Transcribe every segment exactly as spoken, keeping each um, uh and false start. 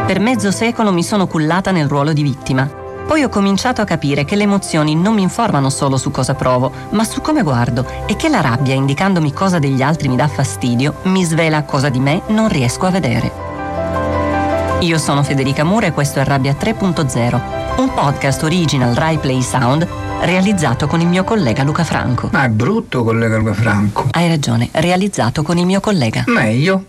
Per mezzo secolo mi sono cullata nel ruolo di vittima. Poi ho cominciato a capire che le emozioni non mi informano solo su cosa provo, ma su come guardo, e che la rabbia, indicandomi cosa degli altri mi dà fastidio, mi svela cosa di me non riesco a vedere. Io sono Federica Mura e questo è Rabbia tre punto zero, un podcast original Rai Play Sound realizzato con il mio collega Luca Franco. Ma è brutto, collega Luca Franco. Hai ragione, realizzato con il mio collega. Meglio.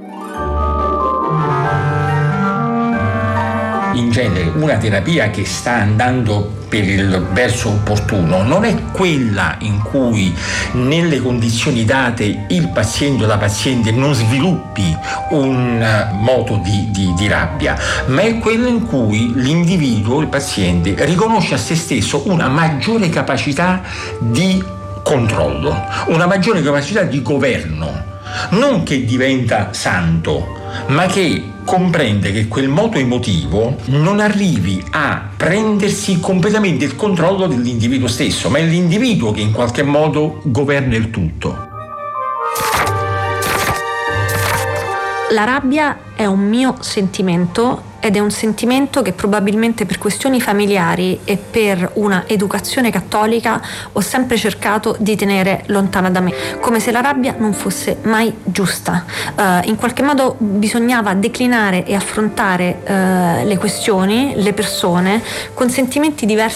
In genere una terapia che sta andando per il verso opportuno non è quella in cui nelle condizioni date il paziente o la paziente non sviluppi un moto di, di, di rabbia, ma è quella in cui l'individuo, il paziente, riconosce a se stesso una maggiore capacità di controllo, una maggiore capacità di governo, non che diventa santo, ma che comprende che quel moto emotivo non arrivi a prendersi completamente il controllo dell'individuo stesso, ma è l'individuo che in qualche modo governa il tutto. La rabbia è un mio sentimento ed è un sentimento che probabilmente per questioni familiari e per una educazione cattolica ho sempre cercato di tenere lontana da me, come se la rabbia non fosse mai giusta. Uh, in qualche modo bisognava declinare e affrontare uh, le questioni, le persone con sentimenti diversi